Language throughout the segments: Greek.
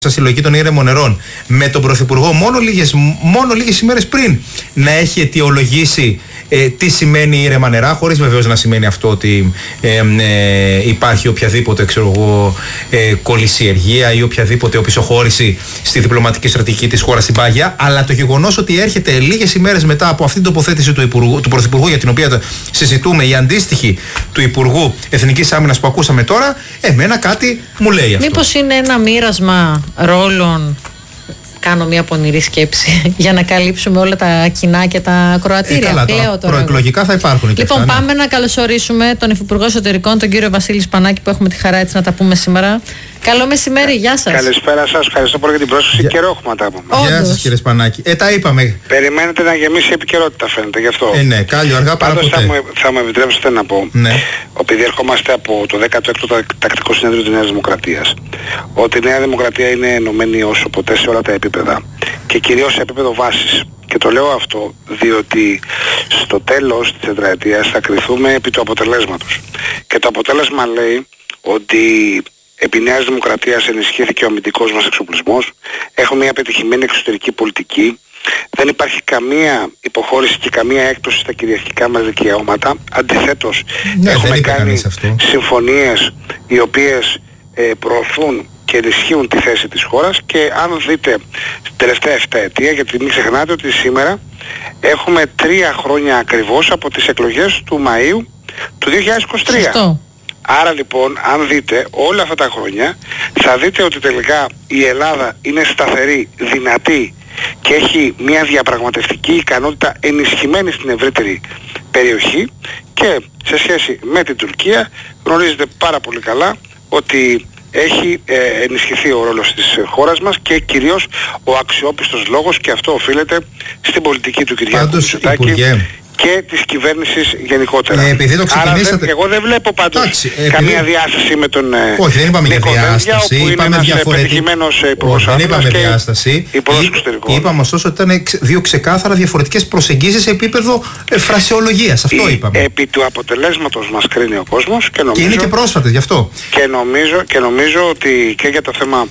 συλλογή των ήρεμων νερών με τον Πρωθυπουργό μόνο λίγες ημέρες πριν να έχει αιτιολογήσει τι σημαίνει ήρεμα νερά, χωρίς βεβαίως να σημαίνει αυτό ότι υπάρχει οποιαδήποτε κολυσιεργία ή οποιαδήποτε οπισθοχώρηση στη διπλωματική στρατηγική της χώρας στην πάγια, αλλά το γεγονός ότι έρχεται λίγες ημέρες μετά από αυτήν την τοποθέτηση του Πρωθυπουργού, για την οποία συζητούμε, η αντίστοιχη του Υπουργού Εθνικής Άμυνας που ακούσαμε τώρα, εμένα κάτι μου λέει αυτό. Μήπως είναι ένα μοίρασμα ρόλων? Κάνω μια πονηρή σκέψη για να καλύψουμε όλα τα κοινά και τα κροατήρια. Προεκλογικά θα υπάρχουν. Λοιπόν, πάμε να καλωσορίσουμε τον Υφυπουργό Εσωτερικών, τον κύριο Βασίλη Σπανάκη, που έχουμε τη χαρά έτσι να τα πούμε σήμερα. Καλό μεσημέρι, γεια σας. Καλησπέρα σας, ευχαριστώ πολύ για την πρόσκληση. Καιρό έχουμε τα πούμε. Γεια σας κύριε Σπανάκη. Τα είπαμε. Περιμένετε να γεμίσει η επικαιρότητα, φαίνεται, γι' αυτό. Ναι, κάλλιο αργά παρά ποτέ. Θα μου επιτρέψετε να πω, επειδή ερχόμαστε από το 16ο Τακτικό Συνέδριο της Νέας Δημοκρατίας, ότι η Νέα Δημοκρατία είναι ενωμένη όσο ποτέ σε όλα τα επίπεδα και κυρίως σε επίπεδο βάσης. Και το λέω αυτό διότι στο τέλος της τετραετίας θα κριθούμε επί του αποτελέσματος. Και το αποτέλεσμα λέει ότι επί Νέας Δημοκρατίας ενισχύθηκε ο αμυντικός μας εξοπλισμός, έχουμε μια πετυχημένη εξωτερική πολιτική, δεν υπάρχει καμία υποχώρηση και καμία έκπτωση στα κυριαρχικά μας δικαιώματα. Αντιθέτως, έχουμε κάνει συμφωνίες οι οποίες προωθούν και ενισχύουν τη θέση της χώρας, και αν δείτε την τελευταία 7 ετία, γιατί μην ξεχνάτε ότι σήμερα έχουμε 3 χρόνια ακριβώς από τις εκλογές του Μαΐου του 2023. Άρα λοιπόν, αν δείτε όλα αυτά τα χρόνια, θα δείτε ότι τελικά η Ελλάδα είναι σταθερή, δυνατή και έχει μια διαπραγματευτική ικανότητα ενισχυμένη στην ευρύτερη περιοχή, και σε σχέση με την Τουρκία γνωρίζετε πάρα πολύ καλά ότι έχει ενισχυθεί ο ρόλος της χώρας μας και κυρίως ο αξιόπιστος λόγος, και αυτό οφείλεται στην πολιτική του Κυριάκου Μητσοτάκη και της κυβέρνησης γενικότερα. Επειδή το ξεκινήσατε... εγώ δεν βλέπω πάντως καμία διάσταση με τον Όχι, δεν είπαμε για διάσταση. Είπαμε πετυχημένος υπουργός άμυνας και διάσταση. Υπουργός εξωτερικών. Είπαμε ωστόσο ότι ήταν δύο ξεκάθαρα διαφορετικές προσεγγίσεις σε επίπεδο φρασεολογίας. Αυτό είπαμε. Επί του αποτελέσματος μας κρίνει ο κόσμος, και νομίζω... Και είναι και πρόσφατες γι' αυτό. Και νομίζω ότι και για το θέμα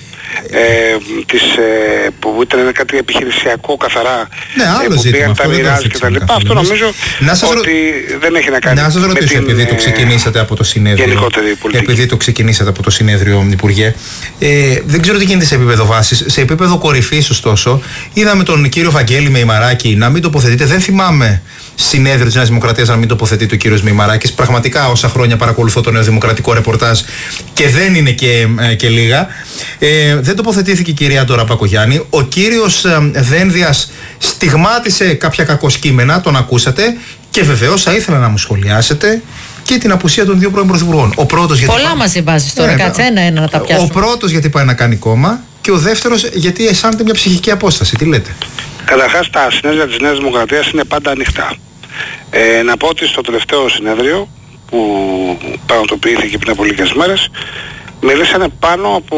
που ήταν κάτι επιχειρησιακό καθαρά, που πήγαν τα μοιράζει και τα λοιπά, αυτό νομίζω ότι δεν έχει να κάνει. Να σας ρωτήσω, επειδή το ξεκινήσατε από το συνέδριο, Υπουργέ, δεν ξέρω τι γίνεται σε επίπεδο βάσης. Σε επίπεδο κορυφής, ωστόσο, είδαμε τον κύριο Βαγγέλη Μεϊμαράκη να μην τοποθετείται. Δεν θυμάμαι συνέδριο της Νέας Δημοκρατίας να μην τοποθετείται ο κύριος Μεϊμαράκης. Πραγματικά όσα χρόνια παρακολουθώ το νεοδημοκρατικό ρεπορτάζ, και δεν είναι και λίγα. Δεν τοποθετήθηκε η κυρία Ντόρα Μπακογιάννη. Ο κύριος Δένδιας στιγμάτισε κάποια κακοσκήμενα, τον ακούσατε, και βεβαίως θα ήθελα να μου σχολιάσετε και την απουσία των δύο πρώην πρωθυπουργών. Πολλά μαζί βάζεις τώρα, κάτσε ένα να τα πιάσουμε. Ο πρώτος γιατί πάει να κάνει κόμμα, και ο δεύτερος γιατί αισθάνεται μια ψυχική απόσταση. Τι λέτε? Καταρχάς, τα συνέδρια της Νέας Δημοκρατίας είναι πάντα ανοιχτά. Να πω ότι στο τελευταίο συνέδριο που πραγματοποιήθηκε πριν από λίγες μέρες, μιλήσανε πάνω από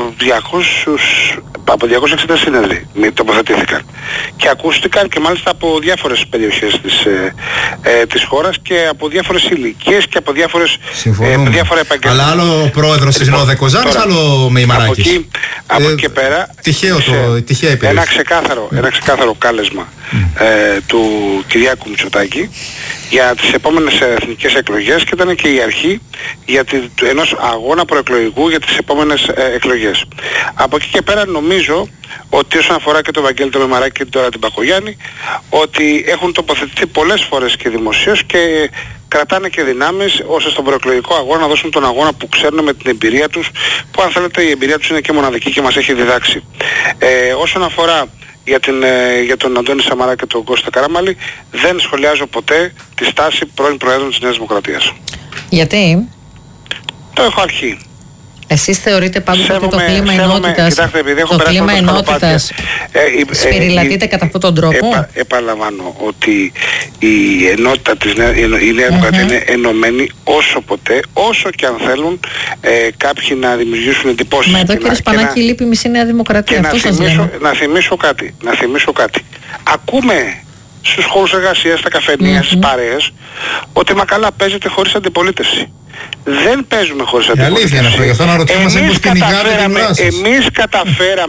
260 συνέδροι τοποθετήθηκαν, και ακούστηκαν και μάλιστα από διάφορες περιοχές της χώρας και από διάφορες ηλικίες και από διάφορα επαγγέλματα. Αλλά άλλο ο πρόεδρος της Νόδε Κοζάνης, άλλο Μεϊμαράκης. Από εκεί και πέρα, τυχαία ένα ξεκάθαρο κάλεσμα του Κυριάκου Μητσοτάκη για τις επόμενες εθνικές εκλογές, και ήταν και η αρχή ενός αγώνα προεκλογικού για τις επόμενες εκλογές. Από εκεί και πέρα νομίζω ότι όσον αφορά και τον Βαγγέλη τον Μεϊμαράκη και τώρα την Μπακογιάννη, ότι έχουν τοποθετηθεί πολλές φορές και δημοσίως, και κρατάνε και δυνάμεις ώστε στον προεκλογικό αγώνα να δώσουν τον αγώνα που ξέρουν με την εμπειρία τους, που αν θέλετε η εμπειρία τους είναι και μοναδική και μας έχει διδάξει. Όσον αφορά για τον Αντώνη Σαμαρά και τον Κώστα Καραμανλή, δεν σχολιάζω ποτέ τη στάση πρώην Προέδρων της Νέας Δημοκρατίας. Γιατί? Το έχω αρχή. Εσείς θεωρείτε πάντως ότι το κλίμα ενότητας σφυριλατείται κατά αυτόν τον τρόπο? Επαναλαμβάνω ότι η ενότητα η Νέα Δημοκρατία είναι ενωμένη όσο ποτέ, όσο και αν θέλουν κάποιοι να δημιουργήσουν εντυπώσεις. Μα εδώ κύριε Σπανάκη λείπει μισή Νέα Δημοκρατία. Και να θυμίσω κάτι. Ακούμε στους χώρους εργασίας, στα καφενεία, στις παρέες, ότι μα καλά παίζεται χωρίς αντιπολίτευση. Δεν παίζουμε χωρίς αντιπολίτευση. Αλήθεια είναι αυτό, γι' αυτό να ρωτήσουμε μήπως κυνηγάτε την ουρά σας. Εμείς καταφέραμε